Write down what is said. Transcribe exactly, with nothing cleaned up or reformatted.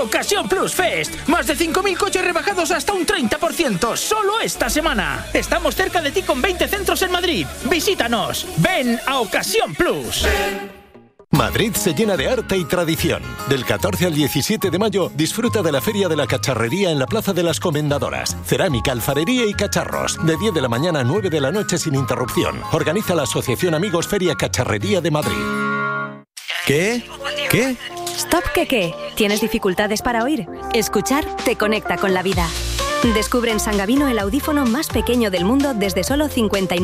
Ocasión Plus Fest. Más de cinco mil coches rebajados hasta un treinta por ciento. Solo esta semana. Estamos cerca de ti con veinte centros en Madrid. Visítanos. Ven a Ocasión Plus. Madrid se llena de arte y tradición. Del catorce al diecisiete de mayo, disfruta de la Feria de la Cacharrería en la Plaza de las Comendadoras. Cerámica, alfarería y cacharros. De diez de la mañana a nueve de la noche sin interrupción. Organiza la Asociación Amigos Feria Cacharrería de Madrid. ¿Qué? ¿Qué? Stop, ¿qué qué? ¿Tienes dificultades para oír? Escuchar te conecta con la vida. Descubre en San Gavino el audífono más pequeño del mundo desde solo cincuenta y nueve